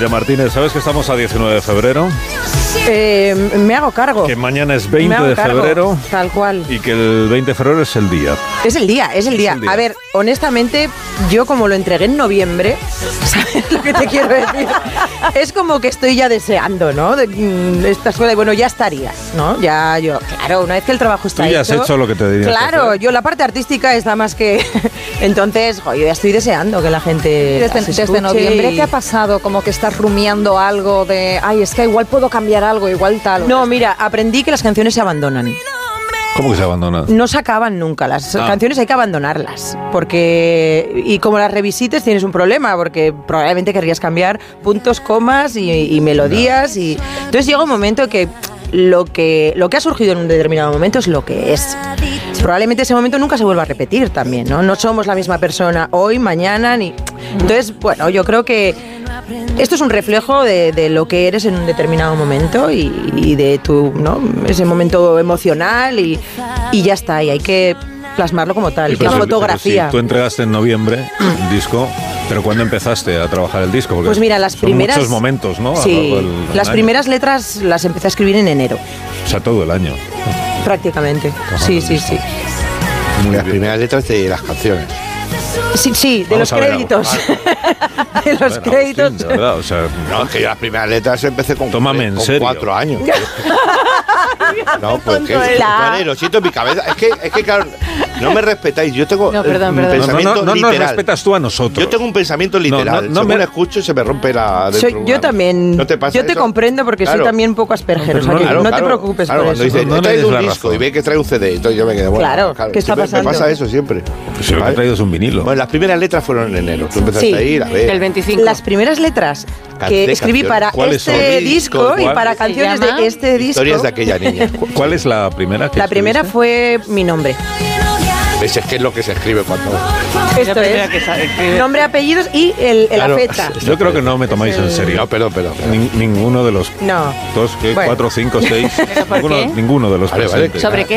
Martínez, ¿sabes que estamos a 19 de febrero? Me hago cargo. Que mañana es 20 de febrero. Tal cual. Y que el 20 de febrero es el día. Es el día. A ver, honestamente, yo como lo entregué en noviembre, ¿sabes lo que te quiero decir? Es como que estoy ya deseando, ¿no? Esta escuela, bueno, ya estaría, ¿no? Ya yo, claro, una vez que el trabajo está hecho... Tú ya has hecho lo que te diría. Claro, yo la parte artística está más que... Entonces, yo ya estoy deseando que la gente desde noviembre, ¿qué ha pasado? Como que estás rumiando algo de... Ay, es que igual puedo cambiar algo, igual tal. No, mira, aprendí que las canciones se abandonan. ¿Cómo que se abandonan? No se acaban nunca. Las canciones hay que abandonarlas. Porque... Y como las revisites tienes un problema, porque probablemente querrías cambiar puntos, comas y melodías. Y entonces llega un momento que lo que ha surgido en un determinado momento es lo que es. Probablemente ese momento nunca se vuelva a repetir también, ¿no? No somos la misma persona hoy, mañana, ni... Entonces, bueno, yo creo que esto es un reflejo de lo que eres en un determinado momento y de tu, ¿no? Ese momento emocional y ya está, y hay que plasmarlo como tal, la fotografía. Si tú entregaste en noviembre el disco, pero ¿cuándo empezaste a trabajar el disco? Porque pues mira, las primeras... muchos momentos, ¿no? Sí, las primeras letras las empecé a escribir en enero. O sea, todo el año. Prácticamente, sí. Las primeras letras de las canciones. Sí, de los créditos. De los créditos. De verdad, o sea, no, es que yo las primeras letras empecé con 4 años. No, pues que lo siento en mi cabeza. Es que claro, no me respetáis. Yo tengo un pensamiento no literal. nos respetas tú a nosotros. Yo tengo un pensamiento literal. Según me escucho y se me rompe la... Yo también. ¿No te pasa yo te eso? comprendo porque soy también un poco asperger. No te preocupes por cuando eso. dice, he traído un disco y ve que trae un CD, entonces yo me quedo, bueno, claro, ¿qué está pasando? Me pasa eso siempre. Pues lo que he traído es un vinilo. Bueno, las primeras letras fueron en enero. Tú empezaste a ir, a ver. El 25. Las primeras letras que escribí para este disco y para canciones de este disco. Historias de aquella niña. ¿Cuál es la primera? La primera fue mi nombre. ¿Ves? Es que es lo que se escribe cuando... Esto es nombre, apellidos y la fecha. Yo creo que no me tomáis en serio. No, pero. Ninguno de los... No. 2, 4, 5, 6... Ninguno de los presentes. ¿Sobre qué?